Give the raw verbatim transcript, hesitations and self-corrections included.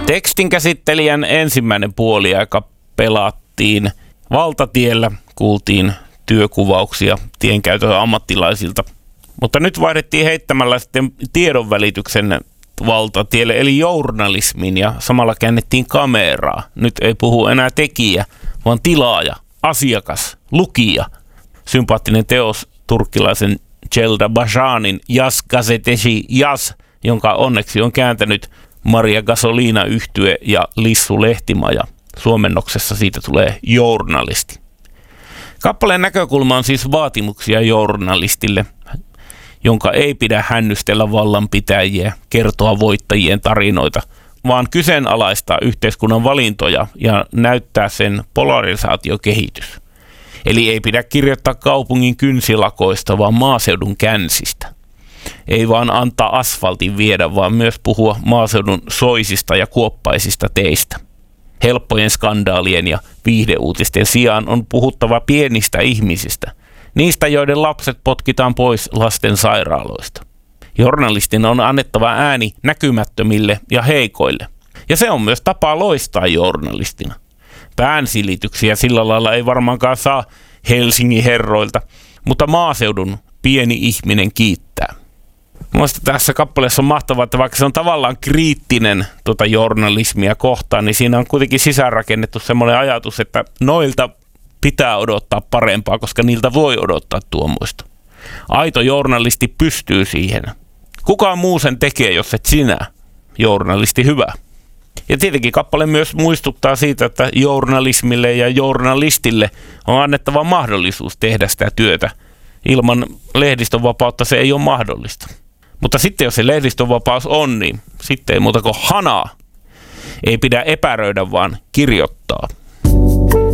Tekstinkäsittelijän ensimmäinen puoliaika pelattiin valtatiellä, kuultiin työkuvauksia tienkäytön ammattilaisilta. Mutta nyt vaihdettiin heittämällä sitten tiedonvälityksen valtatielle, eli journalismin, ja samalla käännettiin kameraa. Nyt ei puhu enää tekijä, vaan tilaaja, asiakas, lukija. Sympaattinen teos turkkilaisen Celda Bashanin Yas Gazeteci Yas, jonka onneksi on kääntänyt Maria Gasolina-yhtye ja Lissu Lehtimaja. Suomennoksessa siitä tulee journalisti. Kappaleen näkökulma on siis vaatimuksia journalistille, jonka ei pidä hännystellä vallanpitäjiä, kertoa voittajien tarinoita, vaan kyseenalaistaa yhteiskunnan valintoja ja näyttää sen polarisaatiokehitys. Eli ei pidä kirjoittaa kaupungin kynsilakoista, vaan maaseudun känsistä. Ei vaan antaa asfaltin viedä, vaan myös puhua maaseudun soisista ja kuoppaisista teistä. Helppojen skandaalien ja viihdeuutisten sijaan on puhuttava pienistä ihmisistä, niistä joiden lapset potkitaan pois lasten sairaaloista. Journalistin on annettava ääni näkymättömille ja heikoille. Ja se on myös tapa loistaa journalistina. Päänsilityksiä sillä lailla ei varmaankaan saa Helsingin herroilta, mutta maaseudun pieni ihminen kiittää. Mielestäni tässä kappaleessa on mahtavaa, että vaikka se on tavallaan kriittinen tuota journalismia kohtaan, niin siinä on kuitenkin sisäänrakennettu semmoinen ajatus, että noilta pitää odottaa parempaa, koska niiltä voi odottaa tuommoista. Aito journalisti pystyy siihen. Kukaan muu sen tekee, jos et sinä, journalisti hyvä. Ja tietenkin kappale myös muistuttaa siitä, että journalismille ja journalistille on annettava mahdollisuus tehdä sitä työtä. Ilman lehdistönvapautta se ei ole mahdollista. Mutta sitten jos se lehdistönvapaus on, niin sitten ei muuta kuin hanaa. Ei pidä epäröidä, vaan kirjoittaa.